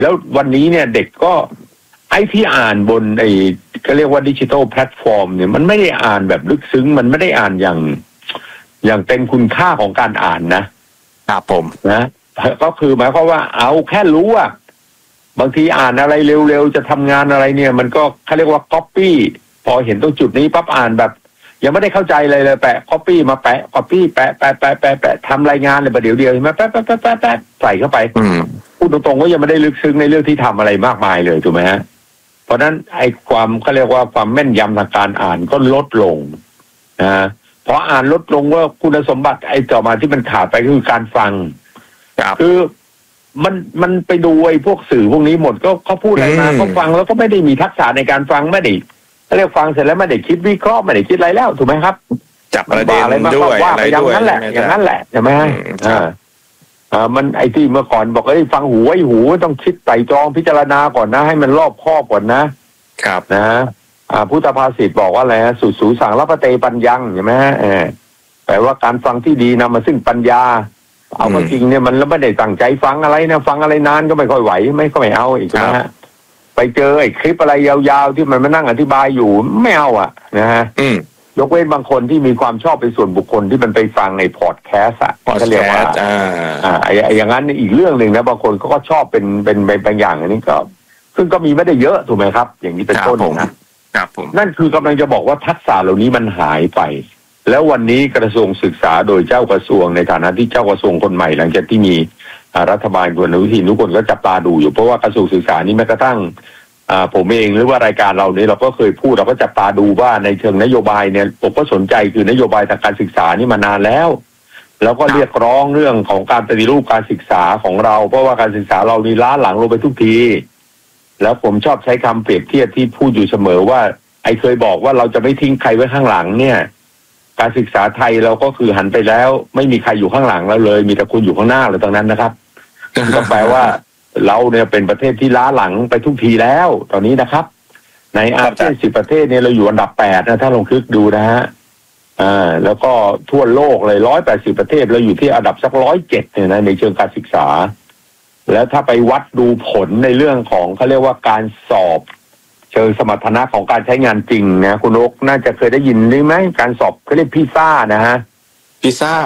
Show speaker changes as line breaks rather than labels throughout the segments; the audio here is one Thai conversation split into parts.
แล้ววันนี้เนี่ยเด็กก็ไอ้ที่อ่านบนเขาเรียกว่าดิจิทัลแพลตฟอร์มเนี่ยมันไม่ได้อ่านแบบลึกซึ้งมันไม่ได้อ่านอย่างเต็มคุณค่าของการอ่านนะครับผมนะก็คือหมายความว่าเอาแค่รู้ว่าบางทีอ่านอะไรเร็วๆจะทำงานอะไรเนี่ยมันก็เขาเรียกว่าก๊อปปี้พอเห็นตรงจุดนี้ปั๊บอ่านแบบยังไม่ได้เข้าใจเลยแปะก๊อปปี้มาแปะก๊อปปี้แปะทำรายงานเลยประเดี๋ยวเดียวใช่ไหมแปะใส่เข้าไปพูดตรงๆว่ายังไม่ได้ลึกซึ้งในเรื่องที่ทำอะไรมากมายเลยถูกไหมฮะเพราะนั้นไอ้ความเขาเรียกว่าความแม่นยำทางการอ่านก็ลดลงนะพออ่านลดลงว่าคุณสมบัติไอ้ต่อมาที่มันขาดไปคือการฟังคือมันไปดูไอ้พวกสื่อพวกนี้หมดก็เขาพูดอะไรมาก็ฟังแล้วก็ไม่ได้มีทักษะในการฟังไม่ได้เรียกฟังเสร็จแล้วไม่ได้คิดวิเคราะห์ไม่ได้คิดอะไรแล้วถูกไหมครับ
จับประเด็นด้วย
ว่าไปอย่างนั้นแหละอย่างนั้นแหละใช่ไหมมันไอ้ที่เมื่อก่อนบอกฟังหูไอ้หูต้องคิดไตร่ตรองพิจารณาก่อนนะให้มันรอบคอบก่อนนะครับนะพุทธภาษิตบอกว่าอะไรสุดสูสั่งรับประเตปัญญังใช่ไหมแปลว่าการฟังที่ดีนำมาซึ่งปัญญาเอาจริงเนี่ยมันแล้วไม่ได้ตั้งใจฟังอะไรนะฟังอะไรนานก็ไม่ค่อยไหวไม่เอาอีกนะฮะไปเจอไอ้คลิปอะไรยาวๆที่มันมานั่งอธิบายอยู่ไม่เอานะฮะยกเว้นบางคนที่มีความชอบเป็นส่วนบุคคลที่มันไปฟังในพอดแคสต์เขาเรียกว่าอย่างนั้นอีกเรื่องหนึ่งนะบางคนก็ชอบเป็นบางอย่างอันนี้ก็ซึ่งก็มีไม่ได้เยอะถูกไหมครับอย่างนี้เป็นต้นนะครับผมนั่นคือกำลังจะบอกว่าทักษะเหล่านี้มันหายไปแล้ววันนี้กระทรวงศึกษาโดยเจ้ากระทรวงในฐานะที่เจ้ากระทรวงคนใหม่หลังจากที่มีรัฐบาลคุณอนุทินทุกคนก็จับตาดูอยู่เพราะว่ากระทรวงศึกษานี่แม้กระทั่งผมเองหรือว่ารายการเราเนี่ยเราก็เคยพูดเราก็จับตาดูว่าในเชิงนโยบายเนี่ยผมก็สนใจคือนโยบายทางการศึกษานี่มานานแล้วก็เรียกร้องเรื่องของการปฏิรูปการศึกษาของเราเพราะว่าการศึกษาเรานี่ล้าหลังลงไปทุกทีแล้วผมชอบใช้คำเปรียบเทียบที่พูดอยู่เสมอว่าเคยบอกว่าเราจะไม่ทิ้งใครไว้ข้างหลังเนี่ยการศึกษาไทยเราก็คือหันไปแล้วไม่มีใครอยู่ข้างหลังแล้วเลยมีแต่คุณอยู่ข้างหน้าเลยตรงนั้นนะครับก็แปลว่าเราเนี่ยเป็นประเทศที่ล้าหลังไปทุกทีแล้วตอนนี้นะครับในอาเซียน10 ประเทศเนี่ยเราอยู่อันดับ8นะถ้าลองคลิกดูนะฮะแล้วก็ทั่วโลกเลย180 ประเทศเราอยู่ที่อันดับสัก107เนี่ยนะในเชิงการศึกษาแล้วถ้าไปวัดดูผลในเรื่องของเขาเรียกว่าการสอบเชิงสมรรถนะของการใช้งานจริงนะคุณโอ๊คน่าจะเคยได้ยินหรือไหมการสอบเขาเรียกพิซ่านะฮะ
พิซ่า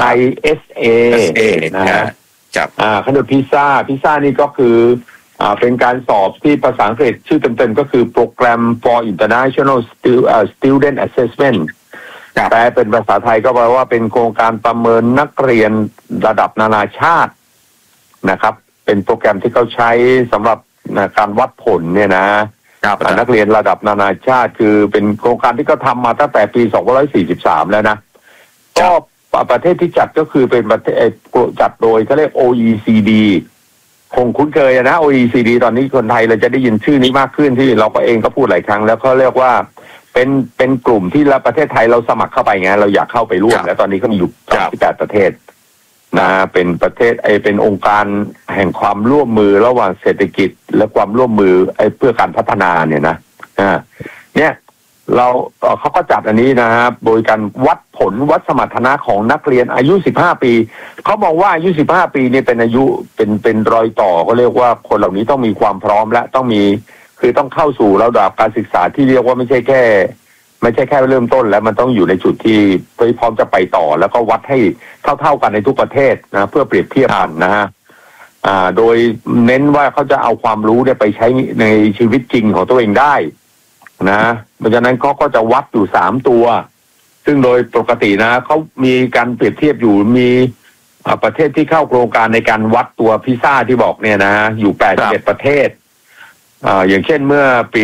PISA นะฮะขนมพิซซ่านี่ก็คือเป็นการสอบที่ภาษาอังกฤษชื่อเต็มๆก็คือ Program for International Student Assessment แปลเป็นภาษาไทยก็แปลว่าเป็นโครงการประเมินนักเรียนระดับนานาชาตินะครับเป็นโปรแกรมที่เขาใช้สำหรับการวัดผลเนี่ยนะนักเรียนระดับนานาชาติคือเป็นโครงการที่เขาทำมาตั้งแต่ปี2543แล้วนะก็ประเทศที่จัดก็คือเป็นประเทศจัดโดยเขาเรียก OECD คงคุ้นเคยนะ OECD ตอนนี้คนไทยเราจะได้ยินชื่อนี้มากขึ้นที่เราก็เองก็พูดหลายครั้งแล้วเขาเรียกว่าเป็นกลุ่มที่ประเทศไทยเราสมัครเข้าไปไงเราอยากเข้าไปร่วมแล้วตอนนี้ก็มีอยู่38 ประเทศนะเป็นประเทศเป็นองค์การแห่งความร่วมมือระหว่างเศรษฐกิจและความร่วมมือเพื่อการพัฒนาเนี่ยนะเนี่ยเขาก็จัดอันนี้นะครับโดยการวัดผลวัดสมรรถนะของนักเรียนอายุ15 ปีเขามองว่าอายุ15 ปีนี่เป็นอายุเป็นรอยต่อก็เรียกว่าคนเหล่านี้ต้องมีความพร้อมและต้องมีคือต้องเข้าสู่ระดับการศึกษาที่เรียกว่าไม่ใช่แค่เริ่มต้นแล้วมันต้องอยู่ในจุดที่พร้อมจะไปต่อแล้วก็วัดให้เท่ากันในทุกประเทศนะเพื่อเปรียบเทียบกันนะฮะโดยเน้นว่าเขาจะเอาความรู้เนี่ยไปใช้ในชีวิตจริงของตัวเองได้นะเพราะฉะนั้นเขาก็จะวัดอยู่3 ตัวซึ่งโดยปกตินะเขามีการเปรียบเทียบอยู่มีประเทศที่เข้าโครงการในการวัดตัวพิซ่าที่บอกเนี่ยนะอยู่81 ประเทศอย่างเช่นเมื่อปี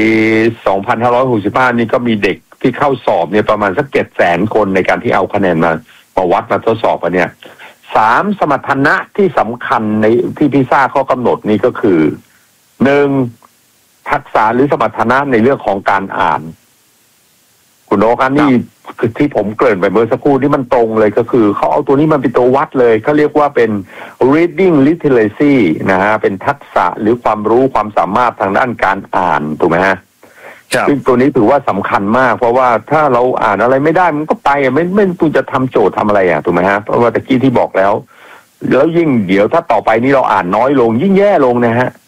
2565นี่ก็มีเด็กที่เข้าสอบเนี่ยประมาณสัก700,000 คนในการที่เอาคะแนนมาวัดมาทดสอบเนี่ย3 สมรรถนะที่สำคัญในที่พิซ่าเขากำหนดนี่ก็คือ1ทักษะหรือสมรรถนะในเรื่องของการอ่านคุณโอ๊คนี่คือที่ผมเกริ่นไปเมื่อสักครู่ที่มันตรงเลยก็คือเขาเอาตัวนี้มันเป็นตัววัดเลยเขาเรียกว่าเป็น reading literacy นะฮะเป็นทักษะหรือความรู้ความสามารถทางด้านการอ่านถูกไหมฮะซึ่งตัวนี้ถือว่าสำคัญมากเพราะว่าถ้าเราอ่านอะไรไม่ได้มันก็ไปไม่คุณจะทำโจทย์ทำอะไรถูกไหมฮะเพราะว่าตะกี้ที่บอกแล้วยิ่งเดี๋ยวถ้าต่อไปนี้เราอ่านน้อยลงยิ่งแย่ลงนะฮะ